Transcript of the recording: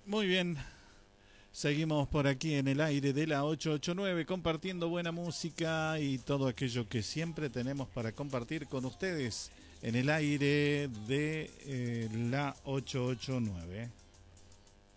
Muy bien, seguimos por aquí en el aire de la 889 compartiendo buena música y todo aquello que siempre tenemos para compartir con ustedes en el aire de la 889.